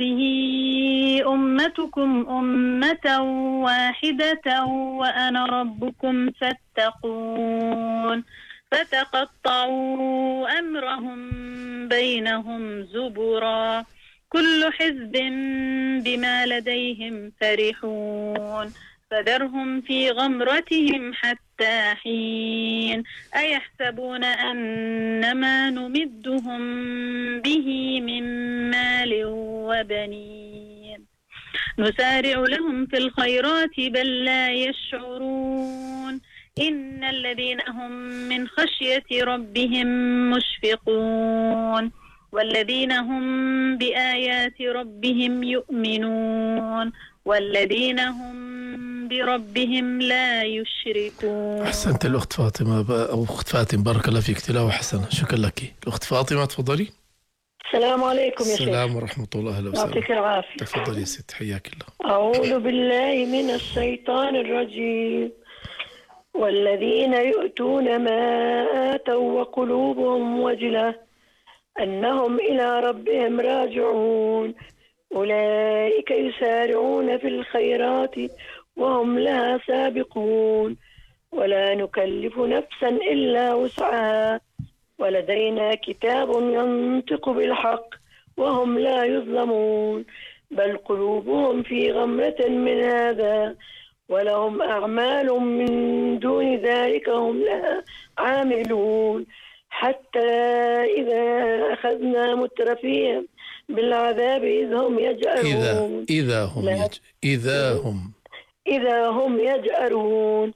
أمتكم أمة واحدة وأنا ربكم فاتقون فتقطعوا أمرهم بينهم زبرا كل حزب بما لديهم فرحون فذرهم في غمرتهم حتى حين أيحسبون أنما نمدهم به من مال وبنين نسارع لهم في الخيرات بل لا يشعرون إن الذين هم من خشية ربهم مشفقون والذين هم بآيات ربهم يؤمنون والذين هم بربهم لا يشركون. أحسنت الأخت فاطمة أو أخت فاتن، بارك الله فيك، تلاوة حسنة، شكرا لك. الأخت فاطمة تفضلي. السلام عليكم يا شيخ. السلام ورحمة الله، أهلا وسهلا. يعطيك العافية. تفضل يا ست، حياك الله. أعوذ بالله من الشيطان الرجيم. والذين يؤتون ما آتوا وقلوبهم وجلة أنهم إلى ربهم راجعون أولئك يسارعون في الخيرات وهم لها سابقون ولا نكلف نفسا إلا وسعها ولدينا كتاب ينطق بالحق وهم لا يظلمون بل قلوبهم في غمرة من هذا ولهم أعمال من دون ذلك هم لها عاملون حتى إذا أخذنا مترفيهم بالعذاب إذ هم يجأرون إذا هم يجأرون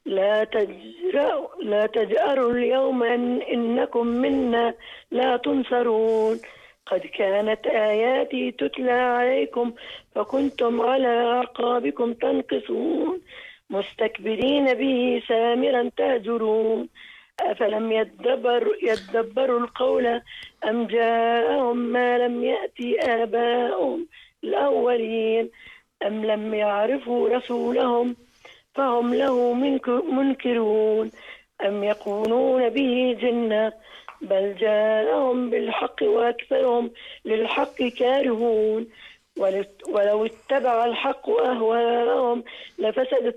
لا تجأروا اليوم إنكم منا لا تنصرون قد كانت آياتي تتلى عليكم فكنتم على أعقابكم تنكصون مستكبرين به سامرا تهجرون أفلم يدبروا القول أم جاءهم ما لم يأتي آباءهم الأولين أم لم يعرفوا رسولهم فهم له منكرون أم يقولون به جنة بل جاءهم بالحق وأكثرهم للحق كارهون ولو اتبع الحق أهواءهم لفسدت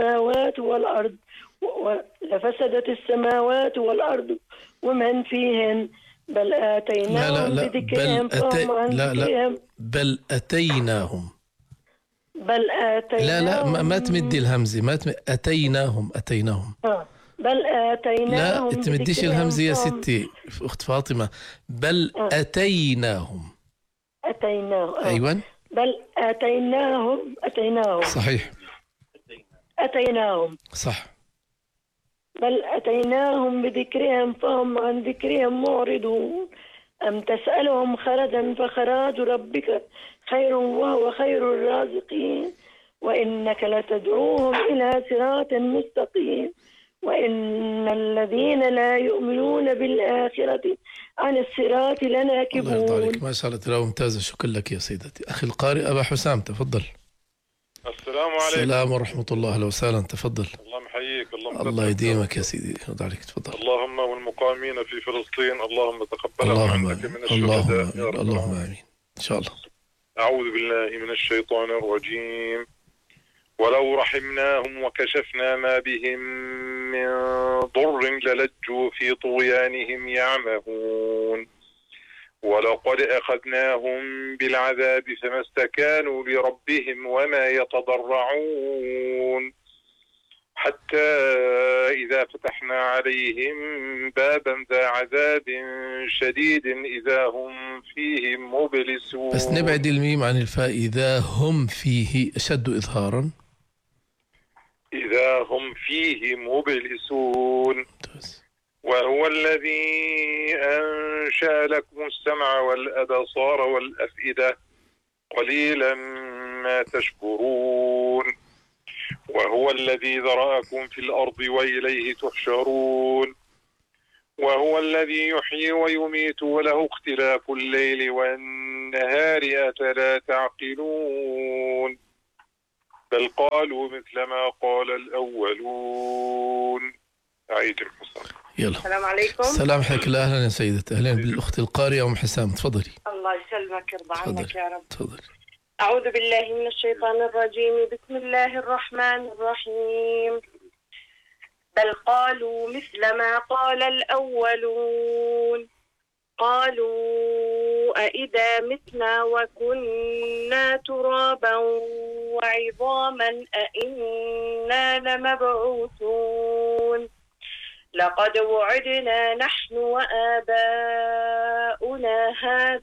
السماوات والأرض ومن فيهن بل آتيناهم بذكرهم فهم عن ذكرهم بل أتيناهم ما تمدي الهمزة، ما أتيناهم بل آتيناهم لا تمديش الهمزة يا ستي أخت فاطمة. بل أتيناهم أيوة بل أتيناهم صحيح أتيناهم صح. بل أتيناهم بذكرهم فهم عن ذكرهم معرضون أم تسألهم خرجا فخراج ربك خير وهو خير الرازقين وإنك لتدعوهم إلى صراط مستقيم وإن الذين لا يؤمنون بالآخرة عن الصراط لناكبون. الله يرضى عليك، ما شاء الله تلاوة ممتازة، شكرا لك يا سيدتي. أخي القارئ أبا حسام تفضل. السلام عليكم. السلام ورحمة الله، أهلا وسهلا، تفضل. الله محييك. الله يديمك يا سيدي، يرضى عليك، تفضل. اللهم والمقامين في فلسطين اللهم تقبلهم اللهم عنك من الشهداء. اللهم آمين إن شاء الله. أعوذ بالله من الشيطان الرجيم. ولو رحمناهم وكشفنا ما بهم من ضر للجوا في طغيانهم يعمهون ولقد أخذناهم بالعذاب فما استكانوا لربهم وما يتضرعون حتى إذا فتحنا عليهم بابا ذا عذاب شديد إذا هم فيه مبلسون. بس نبعد الميم عن الفاء، إذا هم فيه أشد إظهارا. إذا هم فيه مبلسون. وهو الذي أنشأ لكم السمع والأبصار والأفئدة قليلا ما تشكرون. وهو الذي ذرأكم في الأرض وإليه تحشرون. وهو الذي يحيي ويميت وله اختلاف الليل والنهار أفلا تعقلون. بل قالوا مثل ما قال الأولون. أعيد المصطلح. يلا. السلام عليكم. السلام حياك الله. أهلا يا سيدتي. أهلا بالأخت القارئة أم حسام. تفضلي. الله يسلمك يرضى عنك يا رب. تفضلي. أعوذ بالله من الشيطان الرجيم. بسم الله الرحمن الرحيم. بل قالوا مثل ما قال الأولون قالوا أإذا متنا وكنا ترابا وعظاما أإنا لمبعوثون لقد وعدنا نحن وآباؤنا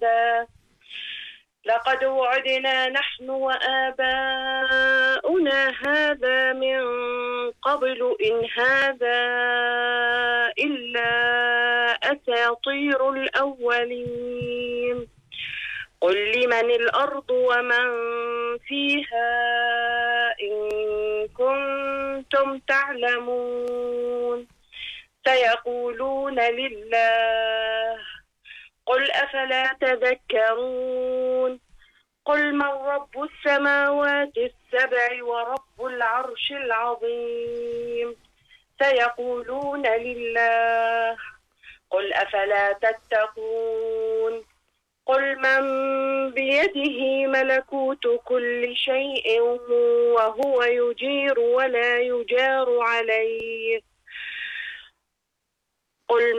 هذا من قبل إن هذا إلا أساطير الأولين قل لمن الأرض ومن فيها إن كنتم تعلمون سيقولون لله قل أفلا تذكرون قل من رب السماوات السبع ورب العرش العظيم سيقولون لله قل أفلا تتقون قل من بيده ملكوت كل شيء وهو يجير ولا يجار عليه قل